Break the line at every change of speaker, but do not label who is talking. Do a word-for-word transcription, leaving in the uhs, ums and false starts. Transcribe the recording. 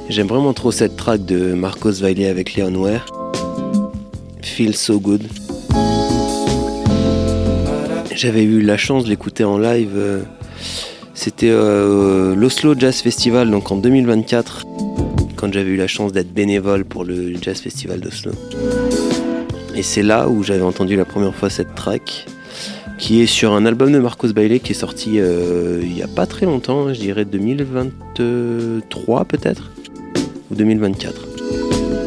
J'aime vraiment trop cette track de Marcos Vaile avec Leon Ware. Feel So Good. J'avais eu la chance de l'écouter en live. Euh, c'était euh, l'Oslo Jazz Festival, donc en deux mille vingt-quatre, quand j'avais eu la chance d'être bénévole pour le Jazz Festival d'Oslo. Et c'est là où j'avais entendu la première fois cette track, qui est sur un album de Marcos Vaile qui est sorti euh, il n'y a pas très longtemps, je dirais deux mille vingt-trois peut-être, ou deux mille vingt-quatre.